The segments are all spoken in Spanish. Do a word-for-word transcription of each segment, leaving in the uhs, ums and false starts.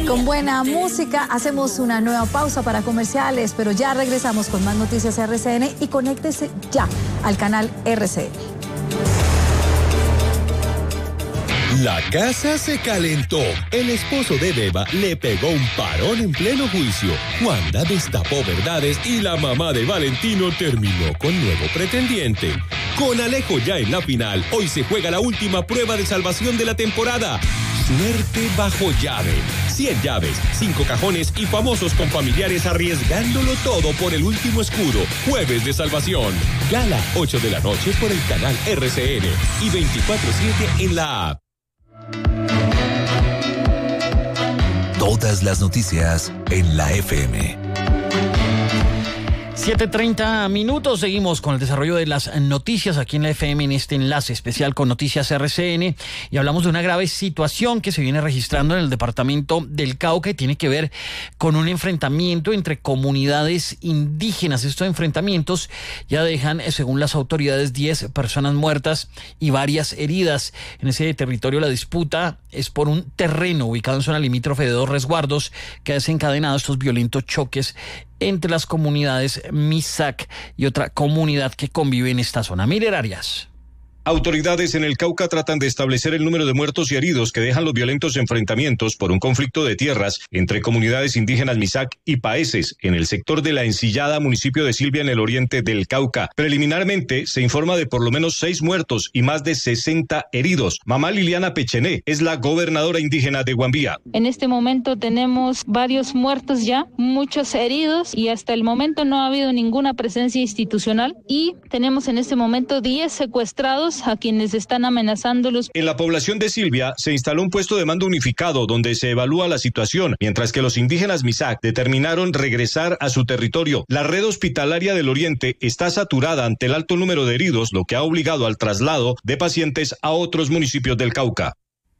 con buena música. Hacemos una nueva pausa para comerciales, pero ya regresamos con más noticias R C N y conéctese ya al canal R C N. La casa se calentó. El esposo de Beba le pegó un parón en pleno juicio. Wanda destapó verdades y la mamá de Valentino terminó con nuevo pretendiente. Con Alejo ya en la final, hoy se juega la última prueba de salvación de la temporada. Suerte bajo llave. cien llaves, cinco cajones y famosos con familiares arriesgándolo todo por el último escudo. Jueves de salvación. Gala, ocho de la noche por el canal R C N y veinticuatro siete en la app. Todas las noticias en la F M. siete treinta minutos, seguimos con el desarrollo de las noticias aquí en la F M en este enlace especial con Noticias R C N y hablamos de una grave situación que se viene registrando en el departamento del Cauca y tiene que ver con un enfrentamiento entre comunidades indígenas. Estos enfrentamientos ya dejan, según las autoridades, diez personas muertas y varias heridas. En ese territorio la disputa es por un terreno ubicado en zona limítrofe de dos resguardos que ha desencadenado estos violentos choques entre las comunidades Misak y otra comunidad que convive en esta zona. Miller Arias. Autoridades en el Cauca tratan de establecer el número de muertos y heridos que dejan los violentos enfrentamientos por un conflicto de tierras entre comunidades indígenas Misak y paeses en el sector de La Encillada, municipio de Silvia, en el oriente del Cauca. Preliminarmente se informa de por lo menos seis muertos y más de sesenta heridos. Mamá Liliana Pechené es la gobernadora indígena de Guambía. En este momento tenemos varios muertos ya, muchos heridos y hasta el momento no ha habido ninguna presencia institucional y tenemos en este momento diez secuestrados a quienes están amenazándolos. En la población de Silvia se instaló un puesto de mando unificado donde se evalúa la situación, mientras que los indígenas Misak determinaron regresar a su territorio. La red hospitalaria del Oriente está saturada ante el alto número de heridos, lo que ha obligado al traslado de pacientes a otros municipios del Cauca.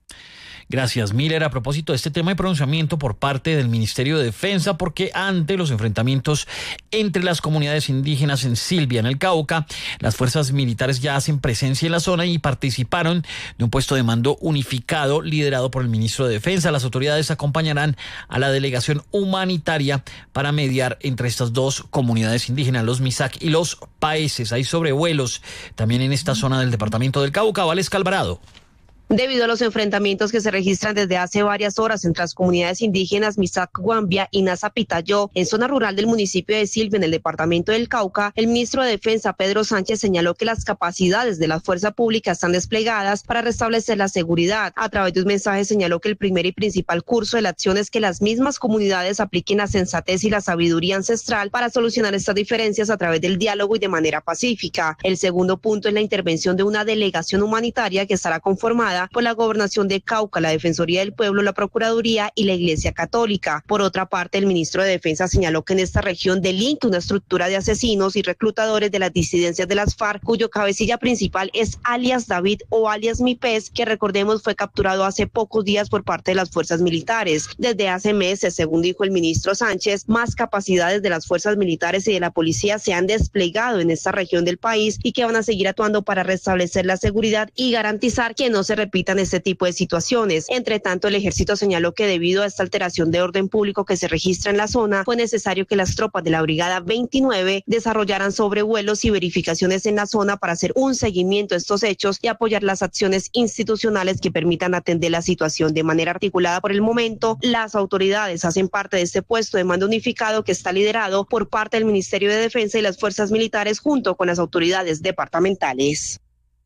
Gracias, Miller. A propósito de este tema de pronunciamiento por parte del Ministerio de Defensa, porque ante los enfrentamientos entre las comunidades indígenas en Silvia, en el Cauca, las fuerzas militares ya hacen presencia en la zona y participaron de un puesto de mando unificado liderado por el ministro de Defensa. Las autoridades acompañarán a la delegación humanitaria para mediar entre estas dos comunidades indígenas, los Misak y los paeses. Hay sobrevuelos también en esta zona del departamento del Cauca. Vales Calvarado. Debido a los enfrentamientos que se registran desde hace varias horas entre las comunidades indígenas Misak Guambia y Nasa Pitayó, en zona rural del municipio de Silvia, en el departamento del Cauca, el ministro de Defensa, Pedro Sánchez, señaló que las capacidades de la fuerza pública están desplegadas para restablecer la seguridad. A través de un mensaje señaló que el primer y principal curso de la acción es que las mismas comunidades apliquen la sensatez y la sabiduría ancestral para solucionar estas diferencias a través del diálogo y de manera pacífica. El segundo punto es la intervención de una delegación humanitaria que estará conformada por la Gobernación de Cauca, la Defensoría del Pueblo, la Procuraduría y la Iglesia Católica. Por otra parte, el ministro de Defensa señaló que en esta región delinque una estructura de asesinos y reclutadores de las disidencias de las FARC, cuyo cabecilla principal es alias David o alias Mi Pez, que recordemos fue capturado hace pocos días por parte de las fuerzas militares. Desde hace meses, según dijo el ministro Sánchez, más capacidades de las fuerzas militares y de la policía se han desplegado en esta región del país y que van a seguir actuando para restablecer la seguridad y garantizar que no se repitan este tipo de situaciones. Entre tanto, el ejército señaló que debido a esta alteración de orden público que se registra en la zona, fue necesario que las tropas de la Brigada veintinueve desarrollaran sobrevuelos y verificaciones en la zona para hacer un seguimiento de estos hechos y apoyar las acciones institucionales que permitan atender la situación de manera articulada. Por el momento, las autoridades hacen parte de este puesto de mando unificado que está liderado por parte del Ministerio de Defensa y las fuerzas militares junto con las autoridades departamentales.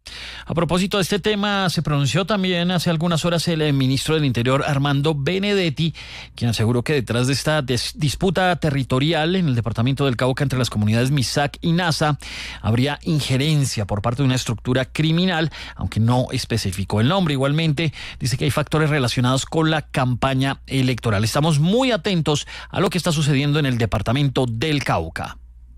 A propósito de este tema, se pronunció también hace algunas horas el ministro del Interior, Armando Benedetti, quien aseguró que detrás de esta disputa territorial en el departamento del Cauca entre las comunidades Misak y Nasa habría injerencia por parte de una estructura criminal, aunque no especificó el nombre. Igualmente, dice que hay factores relacionados con la campaña electoral. Estamos muy atentos a lo que está sucediendo en el departamento del Cauca.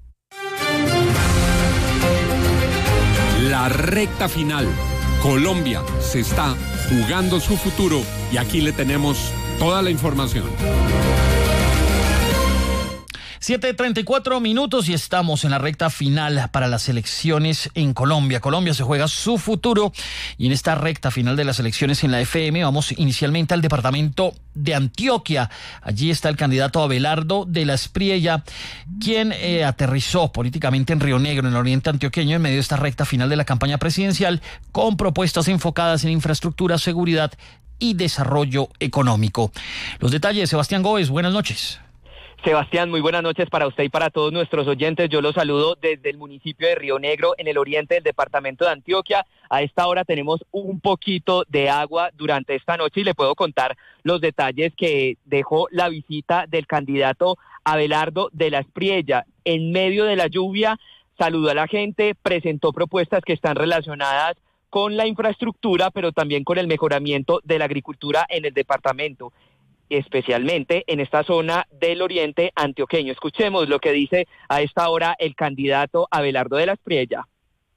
La recta final. Colombia se está jugando su futuro y aquí le tenemos toda la información. siete treinta y cuatro minutos y estamos en la recta final para las elecciones en Colombia. Colombia se juega su futuro y en esta recta final de las elecciones en la F M vamos inicialmente al departamento de Antioquia. Allí está el candidato Abelardo de la Espriella, quien eh, aterrizó políticamente en Río Negro, en el oriente antioqueño, en medio de esta recta final de la campaña presidencial, con propuestas enfocadas en infraestructura, seguridad y desarrollo económico. Los detalles, Sebastián Gómez, buenas noches. Sebastián, muy buenas noches para usted y para todos nuestros oyentes. Yo los saludo desde el municipio de Río Negro, en el oriente del departamento de Antioquia. A esta hora tenemos un poquito de agua durante esta noche y le puedo contar los detalles que dejó la visita del candidato Abelardo de la Espriella. En medio de la lluvia, saludó a la gente, presentó propuestas que están relacionadas con la infraestructura, pero también con el mejoramiento de la agricultura en el departamento, especialmente en esta zona del oriente antioqueño. Escuchemos lo que dice a esta hora el candidato Abelardo de la Espriella.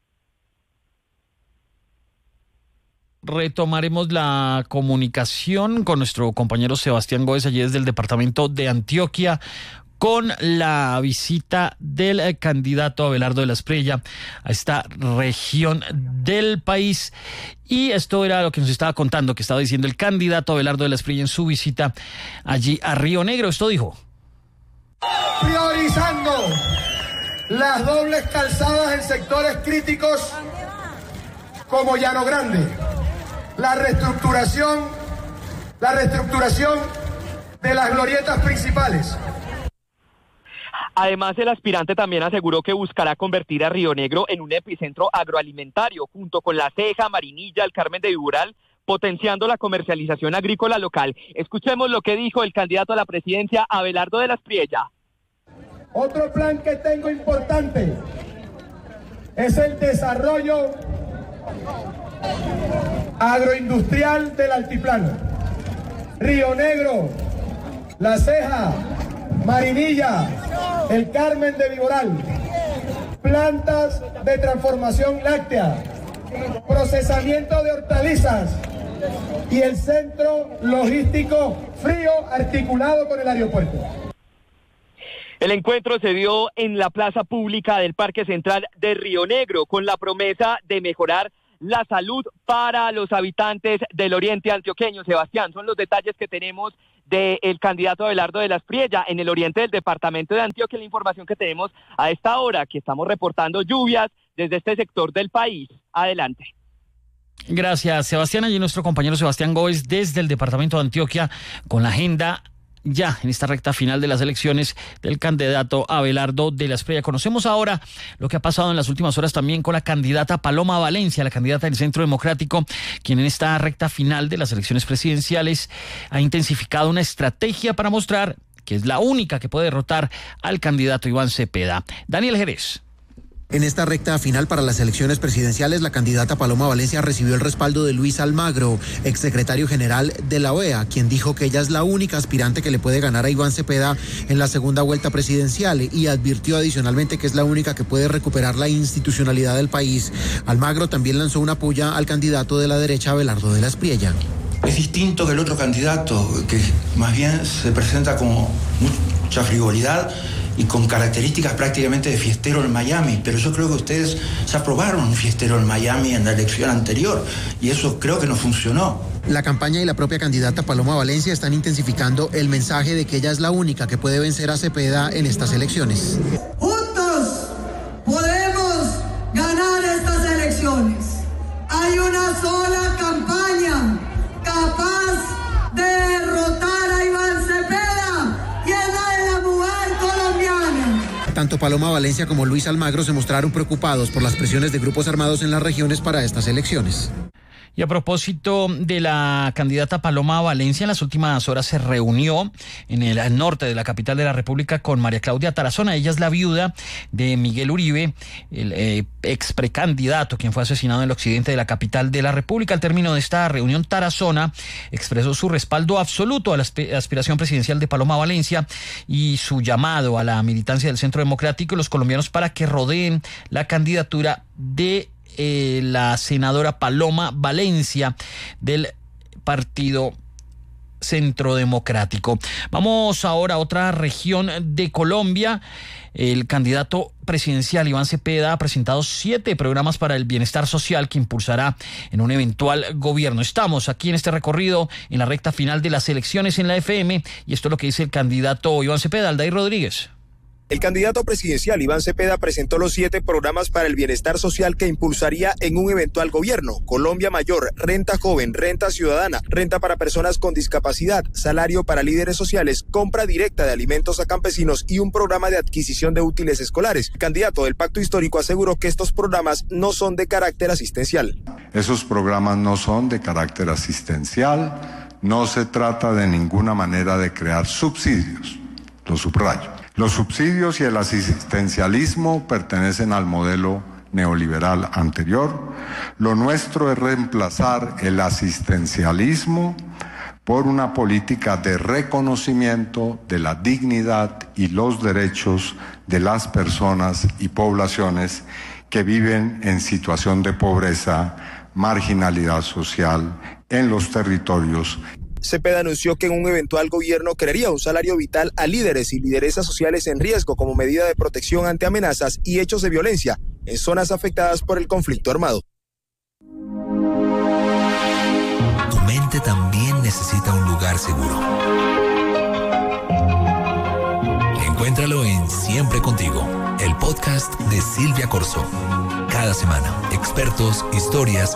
Retomaremos la comunicación con nuestro compañero Sebastián Gómez, allí desde el departamento de Antioquia, con la visita del candidato Abelardo de la Espriella a esta región del país. Y esto era lo que nos estaba contando, que estaba diciendo el candidato Abelardo de la Espriella en su visita allí a Río Negro. Esto dijo: priorizando las dobles calzadas en sectores críticos como Llano Grande, la reestructuración, la reestructuración de las glorietas principales. Además, el aspirante también aseguró que buscará convertir a Río Negro en un epicentro agroalimentario, junto con La Ceja, Marinilla, el Carmen de Viboral, potenciando la comercialización agrícola local. Escuchemos lo que dijo el candidato a la presidencia, Abelardo de la Espriella. Otro plan que tengo importante es el desarrollo agroindustrial del altiplano. Río Negro, La Ceja, Marinilla, el Carmen de Viboral, plantas de transformación láctea, procesamiento de hortalizas y el centro logístico frío articulado con el aeropuerto. El encuentro se dio en la plaza pública del Parque Central de Río Negro, con la promesa de mejorar la salud para los habitantes del oriente antioqueño. Sebastián, son los detalles que tenemos del candidato Abelardo de la Espriella en el oriente del departamento de Antioquia, la información que tenemos a esta hora, que estamos reportando lluvias desde este sector del país. Adelante. Gracias, Sebastián. Allí nuestro compañero Sebastián Gómez desde el departamento de Antioquia con la agenda ya en esta recta final de las elecciones del candidato Abelardo de la Espriella. Conocemos ahora lo que ha pasado en las últimas horas también con la candidata Paloma Valencia, la candidata del Centro Democrático, quien en esta recta final de las elecciones presidenciales ha intensificado una estrategia para mostrar que es la única que puede derrotar al candidato Iván Cepeda. Daniel Jerez. En esta recta final para las elecciones presidenciales, la candidata Paloma Valencia recibió el respaldo de Luis Almagro, exsecretario general de la O E A, quien dijo que ella es la única aspirante que le puede ganar a Iván Cepeda en la segunda vuelta presidencial y advirtió adicionalmente que es la única que puede recuperar la institucionalidad del país. Almagro también lanzó una puya al candidato de la derecha, Abelardo de la Espriella. Es distinto que el otro candidato, que más bien se presenta como mucha frivolidad y con características prácticamente de fiestero en Miami, pero yo creo que ustedes se aprobaron un fiestero en Miami en la elección anterior y eso creo que no funcionó. La campaña y la propia candidata Paloma Valencia están intensificando el mensaje de que ella es la única que puede vencer a Cepeda en estas elecciones. Juntos podemos ganar estas elecciones. Hay una sola campaña capaz de derrotar a Iván Cepeda y es la de la mujer colombiana. Tanto Paloma Valencia como Luis Almagro se mostraron preocupados por las presiones de grupos armados en las regiones para estas elecciones. Y a propósito de la candidata Paloma Valencia, en las últimas horas se reunió en el norte de la capital de la República con María Claudia Tarazona. Ella es la viuda de Miguel Uribe, el eh, ex precandidato quien fue asesinado en el occidente de la capital de la República. Al término de esta reunión, Tarazona expresó su respaldo absoluto a la aspiración presidencial de Paloma Valencia y su llamado a la militancia del Centro Democrático y los colombianos para que rodeen la candidatura de Eh, la senadora Paloma Valencia del partido Centro Democrático. Vamos ahora a otra región de Colombia. El candidato presidencial Iván Cepeda ha presentado siete programas para el bienestar social que impulsará en un eventual gobierno. Estamos aquí en este recorrido en la recta final de las elecciones en la F M y esto es lo que dice el candidato Iván Cepeda. Aldair Rodríguez. El candidato presidencial Iván Cepeda presentó los siete programas para el bienestar social que impulsaría en un eventual gobierno: Colombia Mayor, Renta Joven, Renta Ciudadana, Renta para Personas con Discapacidad, Salario para Líderes Sociales, Compra Directa de Alimentos a Campesinos y un programa de adquisición de útiles escolares. El candidato del Pacto Histórico aseguró que estos programas no son de carácter asistencial. Esos programas no son de carácter asistencial, no se trata de ninguna manera de crear subsidios, lo subrayo. Los subsidios y el asistencialismo pertenecen al modelo neoliberal anterior. Lo nuestro es reemplazar el asistencialismo por una política de reconocimiento de la dignidad y los derechos de las personas y poblaciones que viven en situación de pobreza, marginalidad social en los territorios. Cepeda anunció que en un eventual gobierno crearía un salario vital a líderes y lideresas sociales en riesgo como medida de protección ante amenazas y hechos de violencia en zonas afectadas por el conflicto armado. Tu mente también necesita un lugar seguro. Encuéntralo en Siempre Contigo, el podcast de Silvia Corso. Cada semana, expertos, historias